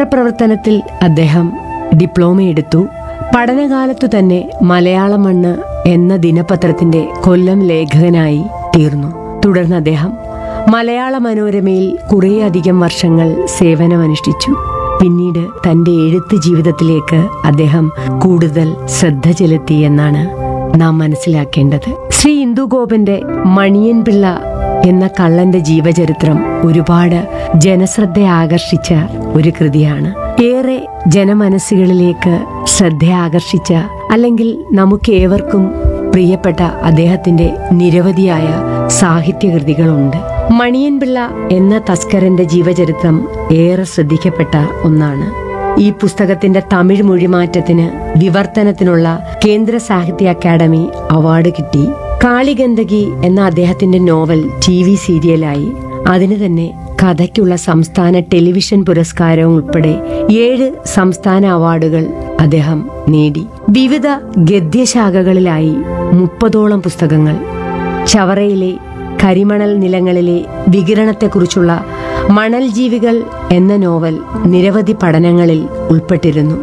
പത്രപ്രവർത്തനത്തിൽ അദ്ദേഹം ഡിപ്ലോമ എടുത്തു. പഠനകാലത്തു തന്നെ മലയാള മണ്ണ് എന്ന ദിനപത്രത്തിന്റെ കൊല്ലം ലേഖകനായി തീർന്നു. തുടർന്ന് അദ്ദേഹം മലയാള മനോരമയിൽ കുറേയധികം വർഷങ്ങൾ സേവനമനുഷ്ഠിച്ചു. പിന്നീട് തന്റെ എഴുത്ത് ജീവിതത്തിലേക്ക് അദ്ദേഹം കൂടുതൽ ശ്രദ്ധ ചെലുത്തി എന്നാണ് നാം മനസ്സിലാക്കേണ്ടത്. ശ്രീ ഇന്ദുഗോപന്റെ മണിയൻ പിള്ള എന്ന കള്ളന്റെ ജീവചരിത്രം ഒരുപാട് ജനശ്രദ്ധ ആകർഷിച്ച ഒരു കൃതിയാണ്. ഏറെ ജനമനസ്സുകളിലേക്ക് ശ്രദ്ധ ആകർഷിച്ച, അല്ലെങ്കിൽ നമുക്കേവർക്കും പ്രിയപ്പെട്ട അദ്ദേഹത്തിന്റെ നിരവധിയായ സാഹിത്യകൃതികളുണ്ട്. മണിയൻ പിള്ള എന്ന തസ്കരന്റെ ജീവചരിത്രം ഏറെ ശ്രദ്ധിക്കപ്പെട്ട ഒന്നാണ്. ഈ പുസ്തകത്തിന്റെ തമിഴ് മൊഴിമാറ്റത്തിന് വിവർത്തനത്തിനുള്ള കേന്ദ്ര സാഹിത്യ അക്കാദമി അവാർഡ് കിട്ടി. കാളിഗന്ദകി എന്ന അദ്ദേഹത്തിന്റെ നോവൽ TV സീരിയലായി. അതിന് തന്നെ കഥയ്ക്കുള്ള സംസ്ഥാന ടെലിവിഷൻ പുരസ്കാരവും ഉൾപ്പെടെ 7 സംസ്ഥാന അവാർഡുകൾ അദ്ദേഹം നേടി. വിവിധ ഗദ്യശാഖകളിലായി 30ഓളം പുസ്തകങ്ങൾ. ചവറയിലെ കരിമണൽ നിലങ്ങളിലെ വികിരണത്തെക്കുറിച്ചുള്ള മണൽ ജീവികൾ എന്ന നോവൽ നിരവധി പഠനങ്ങളിൽ ഉൾപ്പെട്ടിരുന്നു.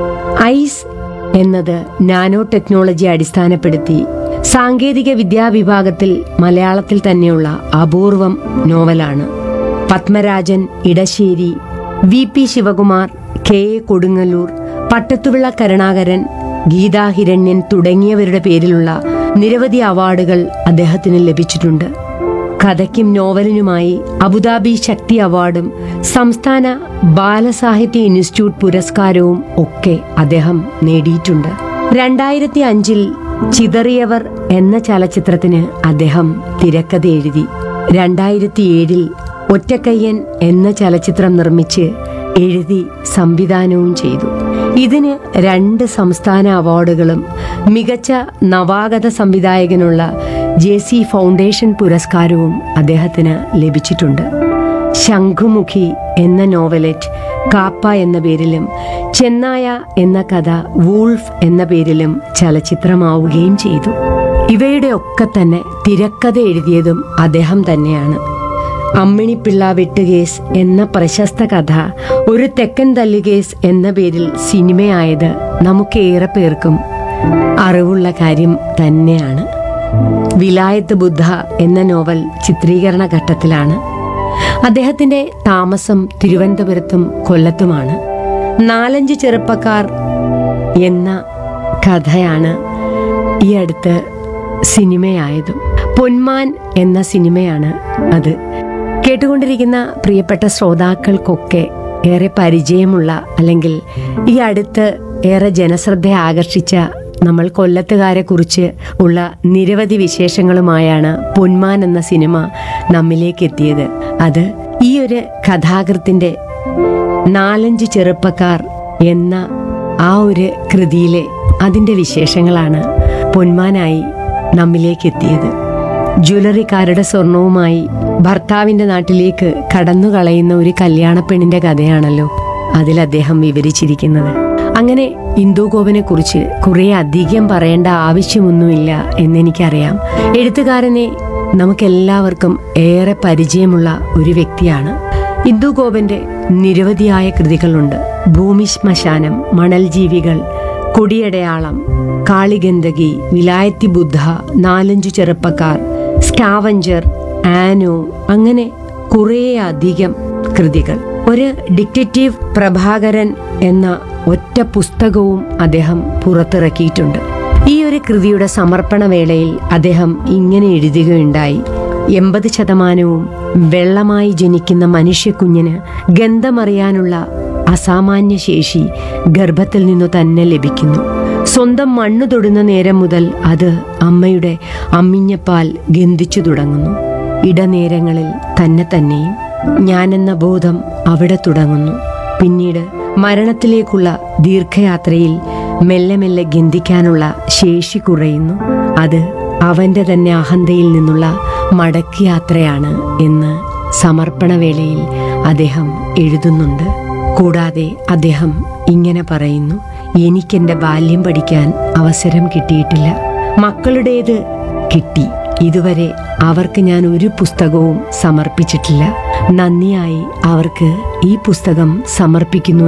ഐസ് എന്നത് നാനോ ടെക്നോളജി അടിസ്ഥാനപ്പെടുത്തി സാങ്കേതിക വിദ്യാവിഭാഗത്തിൽ മലയാളത്തിൽ തന്നെയുള്ള അപൂർവം നോവലാണ്. പത്മരാജൻ ഇടശ്ശേരി, VP ശിവകുമാർ, KA കൊടുങ്ങല്ലൂർ, പട്ടത്തുവിള കരുണാകരൻ, ഗീതാ ഹിരണ്യൻ തുടങ്ങിയവരുടെ പേരിലുള്ള നിരവധി അവാർഡുകൾ അദ്ദേഹത്തിന് ലഭിച്ചിട്ടുണ്ട്. കഥയ്ക്കും നോവലിനുമായി അബുദാബി ശക്തി അവാർഡും സംസ്ഥാന ബാലസാഹിത്യ ഇൻസ്റ്റിറ്റ്യൂട്ട് പുരസ്കാരവും ഒക്കെ അദ്ദേഹം നേടിയിട്ടുണ്ട്. 2005 ചിതറിയവർ എന്ന ചലച്ചിത്രത്തിന് അദ്ദേഹം തിരക്കഥ എഴുതി. 2007 ഒറ്റക്കയ്യൻ എന്ന ചലച്ചിത്രം നിർമ്മിച്ച് എഴുതി സംവിധാനവും ചെയ്തു. ഇതിന് 2 സംസ്ഥാന അവാർഡുകളും മികച്ച നവാഗത സംവിധായകനുള്ള JC ഫൗണ്ടേഷൻ പുരസ്കാരവും അദ്ദേഹത്തിന് ലഭിച്ചിട്ടുണ്ട്. ശംഖുമുഖി എന്ന നോവലറ്റ് കാപ്പ എന്ന പേരിലും ചെന്നായ എന്ന കഥ വൂൾഫ് എന്ന പേരിലും ചലച്ചിത്രമാവുകയും ചെയ്തു. ഇവയുടെ ഒക്കെ തന്നെ തിരക്കഥ എഴുതിയതും അദ്ദേഹം തന്നെയാണ്. അമ്മിണിപ്പിള്ള വെട്ടുകേസ് എന്ന പ്രശസ്ത കഥ ഒരു തെക്കൻ തല്ലുകേസ് എന്ന പേരിൽ സിനിമയായത് നമുക്കേറെ പേർക്കും അറിവുള്ള കാര്യം തന്നെയാണ്. വിലായത്ത് ബുദ്ധ എന്ന നോവൽ ചിത്രീകരണ ഘട്ടത്തിലാണ്. അദ്ദേഹത്തിന്റെ താമസം തിരുവനന്തപുരത്തും കൊല്ലത്തുമാണ്. 4-5 ചെറുപ്പക്കാർ എന്ന കഥയാണ് ഈ അടുത്ത് സിനിമയായതും. പൊന്മാൻ എന്ന സിനിമയാണ് അത്. കേട്ടുകൊണ്ടിരിക്കുന്ന പ്രിയപ്പെട്ട ശ്രോതാക്കൾക്കൊക്കെ ഏറെ പരിചയമുള്ള, അല്ലെങ്കിൽ ഈ അടുത്ത് ഏറെ ജനശ്രദ്ധ ആകർഷിച്ച നമ്മൾ കൊല്ലത്തുകാരെ കുറിച്ച് ഉള്ള നിരവധി വിശേഷങ്ങളുമായാണ് പൊന്മാൻ എന്ന സിനിമ നമ്മിലേക്ക് എത്തിയത്. അത് ഈ ഒരു കഥാകൃത്തിന്റെ 4-5 ചെറുപ്പക്കാർ എന്ന ആ ഒരു കൃതിയിലെ അതിന്റെ വിശേഷങ്ങളാണ് പൊന്മാനായി നമ്മിലേക്ക് എത്തിയത്. ജ്വല്ലറിക്കാരുടെ സ്വർണവുമായി ഭർത്താവിന്റെ നാട്ടിലേക്ക് കടന്നു കളയുന്ന ഒരു കല്യാണപ്പെണ്ണിന്റെ കഥയാണല്ലോ അതിൽ അദ്ദേഹം വിവരിച്ചിരിക്കുന്നത്. അങ്ങനെ ഇന്ദുഗോപനെ കുറിച്ച് കുറെ അധികം പറയേണ്ട ആവശ്യമൊന്നുമില്ല എന്നെനിക്കറിയാം. എഴുത്തുകാരനെ നമുക്കെല്ലാവർക്കും ഏറെ പരിചയമുള്ള ഒരു വ്യക്തിയാണ്. ഇന്ദുഗോപന്റെ നിരവധിയായ കൃതികളുണ്ട്. ഭൂമി ശ്മശാനം, മണൽ ജീവികൾ, കൊടിയടയാളം, കാളിഗന്ദകി, വിലായത്തി ബുദ്ധ, 4-5 ചെറുപ്പക്കാർ, സ്കാവഞ്ചർ, ആനോ, അങ്ങനെ കുറേയധികം കൃതികൾ. ഒരു ഡിറ്റക്റ്റീവ് പ്രഭാകരൻ എന്ന ഒറ്റ പുസ്തകവും അദ്ദേഹം പുറത്തിറക്കിയിട്ടുണ്ട്. ഈ ഒരു കൃതിയുടെ സമർപ്പണ വേളയിൽ അദ്ദേഹം ഇങ്ങനെ എഴുതുകയുണ്ടായി: 80% വെള്ളമായി ജനിക്കുന്ന മനുഷ്യക്കുഞ്ഞിന് ഗന്ധമറിയാനുള്ള അസാമാന്യ ശേഷി ഗർഭത്തിൽ നിന്നു തന്നെ ലഭിക്കുന്നു. സ്വന്തം മണ്ണു തൊടുന്ന നേരം മുതൽ അത് അമ്മയുടെ അമ്മിഞ്ഞപ്പാൽ ഗന്ധിച്ചു തുടങ്ങുന്നു. ഇടനേരങ്ങളിൽ തന്നെയും ഞാനെന്ന ബോധം അവിടെ തുടങ്ങുന്നു. പിന്നീട് മരണത്തിലേക്കുള്ള ദീർഘയാത്രയിൽ മെല്ലെ മെല്ലെ ഗന്ധിക്കാനുള്ള ശേഷി കുറയുന്നു. അത് അവന്റെ തന്നെ അഹന്തയിൽ നിന്നുള്ള മടക്കയാത്രയാണ് എന്ന് സമർപ്പണവേളയിൽ അദ്ദേഹം എഴുതുന്നുണ്ട്. കൂടാതെ അദ്ദേഹം ഇങ്ങനെ പറയുന്നു: എനിക്കെന്റെ ബാല്യം പഠിക്കാൻ അവസരം കിട്ടിയിട്ടില്ല. മക്കളുടേത് കിട്ടി. ഇതുവരെ അവർക്ക് ഞാൻ ഒരു പുസ്തകവും സമർപ്പിച്ചിട്ടില്ല. നന്ദിയായി അവർക്ക് ഈ പുസ്തകം സമർപ്പിക്കുന്നു